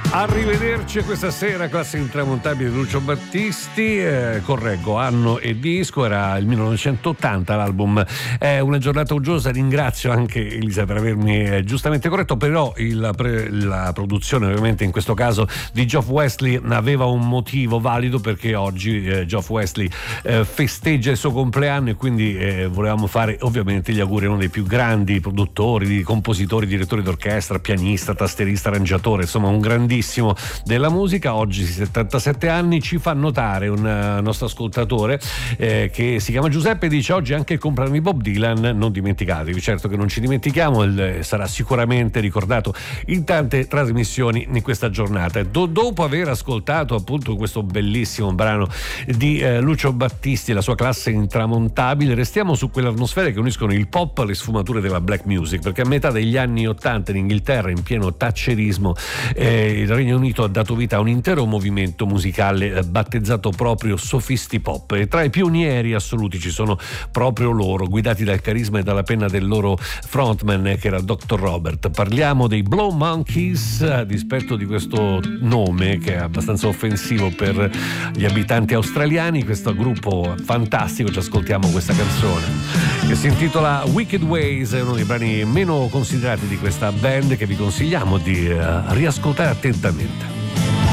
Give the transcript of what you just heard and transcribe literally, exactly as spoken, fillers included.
Arrivederci questa sera, classe intramontabile di Lucio Battisti, eh, correggo anno e disco, era il millenovecentottanta l'album. È una giornata uggiosa, ringrazio anche Elisa per avermi eh, giustamente corretto, però il, pre, la produzione ovviamente in questo caso di Geoff Wesley aveva un motivo valido, perché oggi eh, Geoff Wesley eh, festeggia il suo compleanno e quindi eh, volevamo fare ovviamente gli auguri a uno dei più grandi produttori, compositori, direttori d'orchestra, pianista, tastierista, arrangiatore, insomma un grandissimo della musica. Oggi settantasette anni, ci fa notare un uh, nostro ascoltatore eh, che si chiama Giuseppe, dice: oggi è anche il compleanno di Bob Dylan, non dimenticatevi. Certo che non ci dimentichiamo, il, sarà sicuramente ricordato in tante trasmissioni in questa giornata. Do, dopo aver ascoltato appunto questo bellissimo brano di eh, Lucio Battisti e la sua classe intramontabile, restiamo su quelle atmosfere che uniscono il pop alle sfumature della black music, perché a metà degli anni ottanta in Inghilterra, in pieno thatcherismo, eh, il Regno Unito ha dato vita a un intero movimento musicale battezzato proprio Sofisti Pop, e tra i pionieri assoluti ci sono proprio loro, guidati dal carisma e dalla penna del loro frontman che era doctor Robert. Parliamo dei Blow Monkeys, a dispetto di questo nome che è abbastanza offensivo per gli abitanti australiani. Questo gruppo fantastico, ci ascoltiamo questa canzone che si intitola Wicked Ways, è uno dei brani meno considerati di questa band che vi consigliamo di uh, riascoltare attentamente.